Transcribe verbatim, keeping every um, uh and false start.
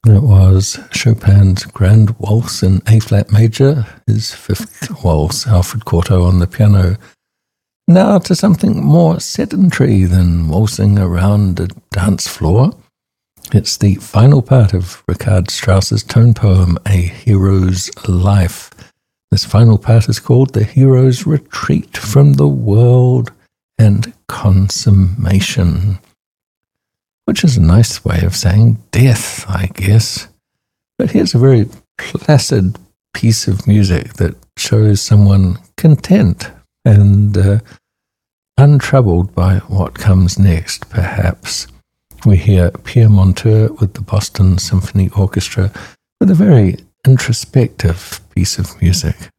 It was Chopin's Grand Waltz in A-flat major, his fifth waltz, Alfred Cortot on the piano. Now to something more sedentary than waltzing around a dance floor. It's the final part of Richard Strauss's tone poem, A Hero's Life. This final part is called The Hero's Retreat from the World and Consummation, which is a nice way of saying death, I guess. But here's a very placid piece of music that shows someone content and uh, untroubled by what comes next, perhaps. We hear Pierre Monteur with the Boston Symphony Orchestra with a very introspective piece of music.